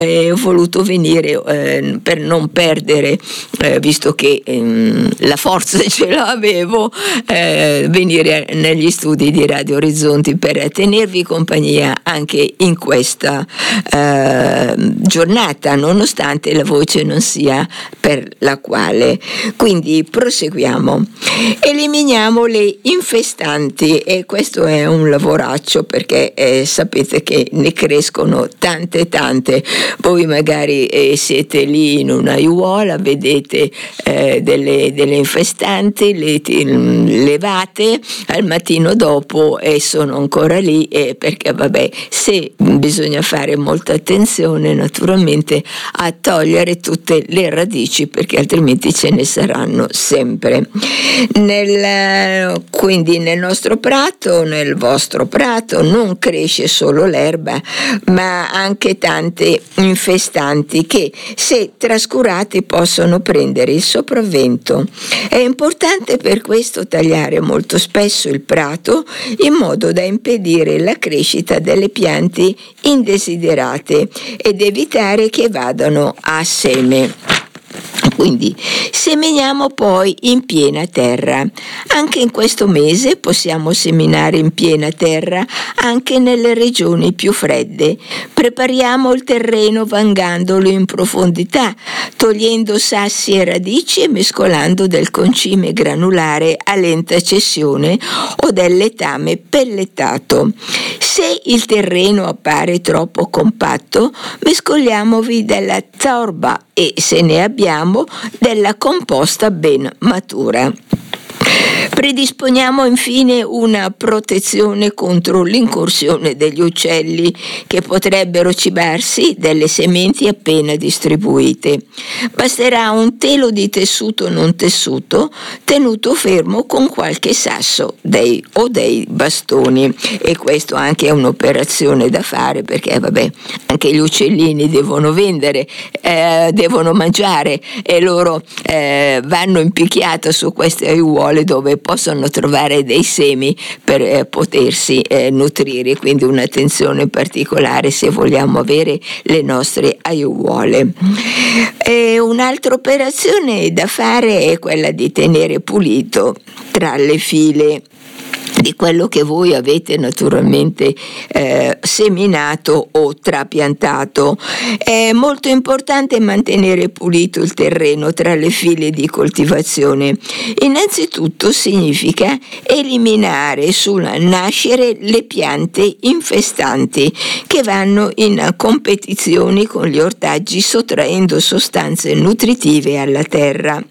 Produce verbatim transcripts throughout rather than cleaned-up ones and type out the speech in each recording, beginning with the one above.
ho voluto venire eh, per non perdere, eh, visto che ehm, la forza ce l'avevo, eh, venire negli studi di Radio Orizzonti per tenervi compagnia anche in questa eh, giornata, nonostante la voce non sia per la quale. Quindi proseguiamo. Eliminiamo le infestanti, e questo è un lavoraccio, perché eh, sapete che ne crescono tante tante. Voi magari eh, siete lì in un'aiuola, vedete eh, delle, delle infestanti, le t- levate al mattino dopo e sono ancora lì, eh, perché vabbè, se bisogna fare molta attenzione naturalmente a togliere tutte le radici, perché altrimenti ce ne saranno sempre. Nel, quindi nel nostro prato, nel vostro prato, non cresce solo l'erba, ma anche tante infestanti che, se trascurati, possono prendere il sopravvento. È importante per questo tagliare molto spesso il prato in modo da impedire la crescita delle piante indesiderate ed evitare che vadano a seme. Quindi seminiamo poi in piena terra. Anche in questo mese possiamo seminare in piena terra anche nelle regioni più fredde. Prepariamo il terreno vangandolo in profondità, togliendo sassi e radici e mescolando del concime granulare a lenta cessione o del letame pellettato. Se il terreno appare troppo compatto, mescoliamovi della torba e, se ne abbiamo, della composta ben matura. Predisponiamo infine una protezione contro l'incursione degli uccelli che potrebbero cibarsi delle sementi appena distribuite. Basterà un telo di tessuto non tessuto tenuto fermo con qualche sasso dei, o dei bastoni, e questo anche è un'operazione da fare, perché vabbè, anche gli uccellini devono vendere, eh, devono mangiare, e loro eh, vanno in picchiata su queste aiuole dove possono trovare dei semi per eh, potersi eh, nutrire, quindi un'attenzione particolare se vogliamo avere le nostre aiuole. E un'altra operazione da fare è quella di tenere pulito tra le file di quello che voi avete naturalmente eh, seminato o trapiantato. È molto importante mantenere pulito il terreno tra le file di coltivazione. Innanzitutto significa eliminare sul nascere le piante infestanti che vanno in competizione con gli ortaggi, sottraendo sostanze nutritive alla terra.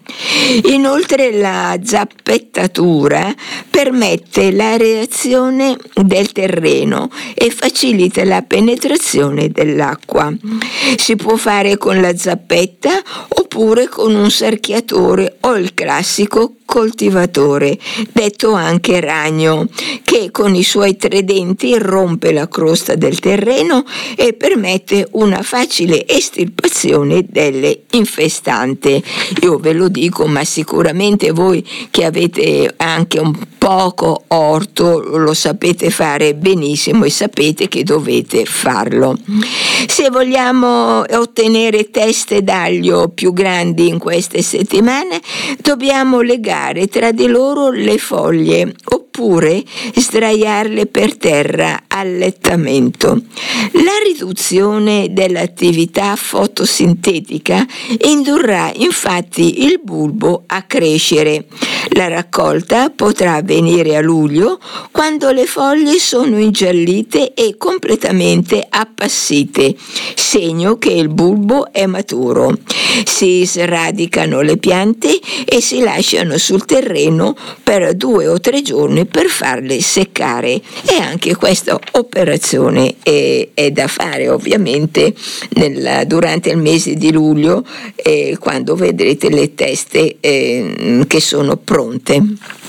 Inoltre la zappettatura permette la reazione del terreno e facilita la penetrazione dell'acqua. Si può fare con la zappetta oppure con un sarchiatore o il classico coltivatore, detto anche ragno, che con i suoi tre denti rompe la crosta del terreno e permette una facile estirpazione delle infestanti. Io ve lo dico, ma sicuramente voi che avete anche un poco orto lo sapete fare benissimo e sapete che dovete farlo. Se vogliamo ottenere teste d'aglio più grandi in queste settimane, dobbiamo legare tra di loro le foglie oppure sdraiarle per terra allettamento. La riduzione dell'attività fotosintetica indurrà infatti il bulbo a crescere. La raccolta potrà avvenire a luglio, quando le foglie sono ingiallite e completamente appassite, segno che il bulbo è maturo. Si sradicano le piante e si lasciano sul terreno per due o tre giorni per farle seccare, e anche questa operazione è, è da fare ovviamente nel, durante il mese di luglio, eh, quando vedrete le teste eh, che sono pronte.